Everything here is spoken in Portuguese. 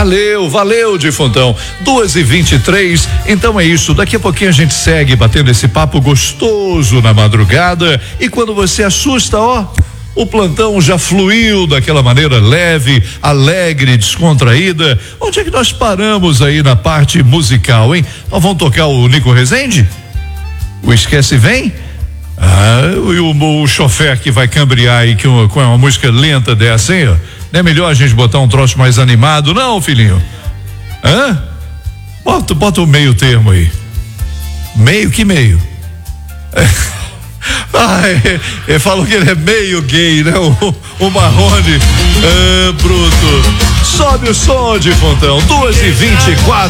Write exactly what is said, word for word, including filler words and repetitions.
Valeu, valeu, Difontão. duas e vinte e três. Então é isso. Daqui a pouquinho a gente segue batendo esse papo gostoso na madrugada. E quando você assusta, ó, o plantão já fluiu daquela maneira leve, alegre, descontraída. Onde é que nós paramos aí na parte musical, hein? Nós vamos tocar o Nico Rezende? O Esquece Vem? Ah, e o, o chofer que vai cambriar aí com, com uma música lenta dessa, hein? Não é melhor a gente botar um troço mais animado, não, filhinho? Hã? Bota, bota o meio termo aí. Meio? Que meio? É. Ah, é, ele falou que ele é meio gay, né? O, o Marrone. É, bruto. Sobe o som, Difontão. duas e vinte e quatro.